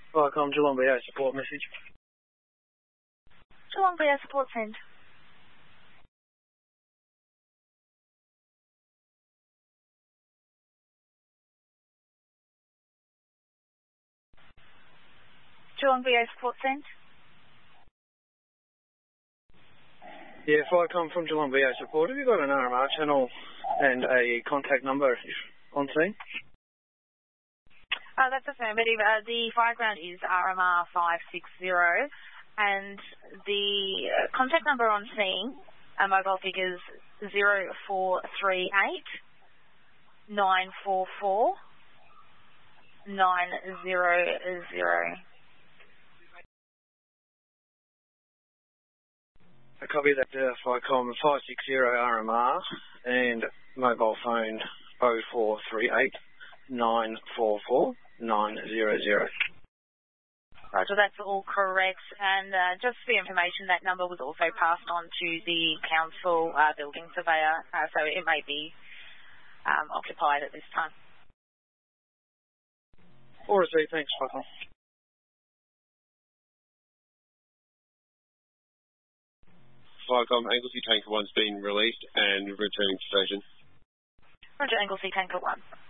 Welcome, Geelong BA support message. Geelong BA support send. Geelong BA support send. Yeah, Viacom from Geelong BA support. Have you got an RMR channel and a contact number on scene? That's affirmative. The fire ground is RMR 560 and the contact number on scene, mobile figures 0438 944 900. A copy of that Viacom 560 RMR and mobile phone 0438 944 900. Roger, that's all correct. And just for your information, that number was also passed on to the council building surveyor, so it may be occupied at this time. All received, thanks, Viacom. Viacom, Anglesey Tanker 1's been released and returning to station. Roger, Anglesey Tanker 1.